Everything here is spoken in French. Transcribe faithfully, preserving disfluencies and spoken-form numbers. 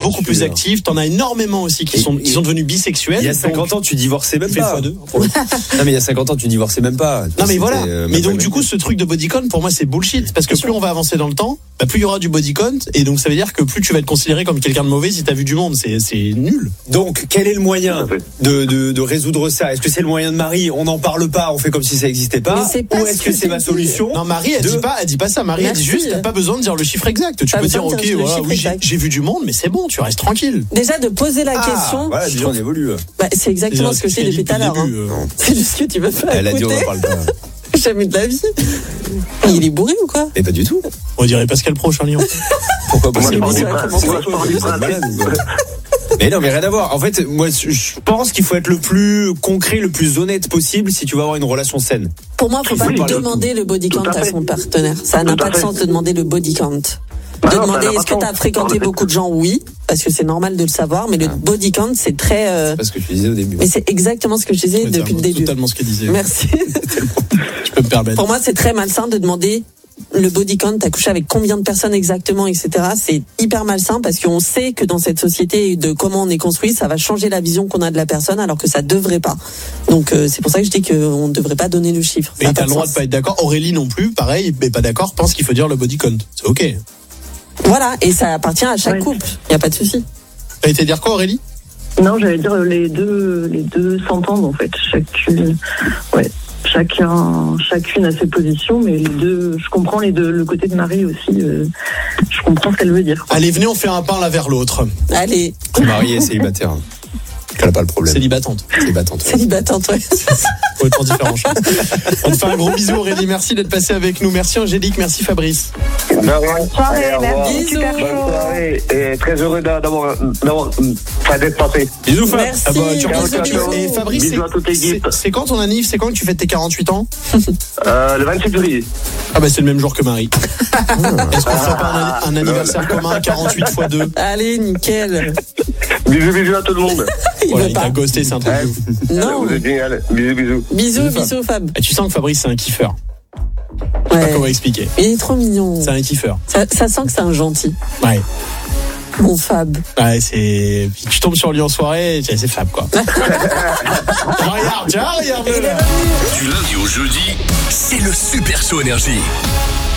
beaucoup plus actifs. T'en as énormément aussi qui Et- sont qui sont devenus bisexuels. Il y a cinquante ans, tu divorçais même fais pas. fois deux. Non, mais il y a cinquante ans, tu divorçais même pas. Non mais voilà. C'était, euh, Mais même donc pas du même coup, ce truc de body count, pour moi, c'est bullshit parce que plus on va avancer dans le temps, bah, plus il y aura du body count et donc ça veut dire que plus tu vas être considéré comme quelqu'un de mauvais si t'as vu du monde. C'est c'est nul. Donc, quel est le moyen de, de, de résoudre ça? Est-ce que c'est le moyen de Marie? On n'en parle pas, on fait comme si ça n'existait pas. Mais c'est pas Ou ce est-ce que que c'est j'ai ma dit. solution? Non, Marie, elle de- dit pas, elle dit pas ça. Marie, Merci. elle dit juste, t'as pas besoin de dire le chiffre exact. Tu Pas peux dire, besoin de ok, dire le voilà, chiffre oui, j'ai exact. j'ai vu du monde, mais c'est bon, tu restes tranquille. Déjà de poser la Ah, question, voilà, déjà on évolue. bah, c'est exactement ce que je dis depuis tout à l'heure. hein. C'est juste que tu veux pas Elle a dit on écouter. en parle pas. Jamais de la vie. Il est bourré ou quoi? Mais pas du tout. On dirait Pascal Pro, Charlie. Pourquoi pas? Moi, C'est je pars du marrant. principe- moi, je pars du Vous êtes principe- malade ou quoi? Mais non, mais rien à voir. En fait, moi, je pense qu'il faut être le plus concret, le plus honnête possible si tu veux avoir une relation saine. Pour moi, faut pas Oui, lui tout- demander le body count tout à à fait. son partenaire. Ça n'a Tout à pas de fait. sens de demander le body count. De Ah non, demander ça n'a est-ce pas que de tu as sens. fréquenté Non, beaucoup de gens? Oui, parce que c'est normal de le savoir, mais le body count, c'est très. euh, C'est pas ce que tu disais au début. Mais c'est exactement ce que je disais Ouais, depuis le c'est début. totalement ce qu'elle disait. Merci. Je peux me permettre. Pour moi, c'est très malsain de demander le body count, t'as couché avec combien de personnes exactement, et cetera. C'est hyper malsain parce qu'on sait que dans cette société de comment on est construit, ça va changer la vision qu'on a de la personne alors que ça devrait pas. Donc euh, c'est pour ça que je dis qu'on ne devrait pas donner le chiffre. Ça Mais a t'as pas le droit sens. de pas être d'accord. Aurélie non plus, pareil, mais pas d'accord, pense qu'il faut dire le body count. C'est ok. Voilà, et ça appartient à chaque Ouais. couple. Il y a pas de souci. T'as été dire quoi, Aurélie? Non, j'allais dire les deux, les deux s'entendent en fait. Chacune, ouais, chacun, chacune a ses positions, mais les deux, je comprends les deux, le côté de Marie aussi. euh, je comprends ce qu'elle veut dire. Allez, venez, on fait un pain l'un vers l'autre. Allez, Mariée et célibataire. Elle n'a pas le problème. Célibatante. Célibatante. ouais. célibatante, ouais. Complètement différent. Charles. On te fait un gros bisou, Aurélie. Merci d'être passé avec nous. Merci, Angélique. Merci, Fabrice. Bonne soirée, merci. Super Bonne soirée et très heureux d'avoir, d'avoir, enfin, d'être passé. Bisous, Fab. Merci. Ah bah, tu Ciao, bisous, ciao, bisous. ciao. Et Fabrice, Bisous à toute c'est- l'équipe. c'est c'est quand ton anniv? C'est quand que tu fêtes tes quarante-huit ans? Euh, le vingt-sept février. Ah bah c'est le même jour que Marie. Est-ce qu'on ferait pas un, un anniversaire commun quarante-huit fois deux? Allez, nickel. Bisous, bisous à tout le monde. Il Voilà, veut il t'a pas. ghosté, c'est un truc de ouf. Non. Vous êtes génial. Bisous, bisous. Bisous, bisous, Fab. Et tu sens que Fabrice, c'est un kiffeur. Je sais Ouais. pas comment expliquer. Il est trop mignon. C'est un kiffeur. Ça, ça sent que c'est un gentil. Ouais. Mon Fab. Ouais, c'est. Puis tu tombes sur lui en soirée, tiens, c'est Fab, quoi. regarde, tiens, regarde. Il est revenu. Du lundi au jeudi, c'est le Super Show Énergie.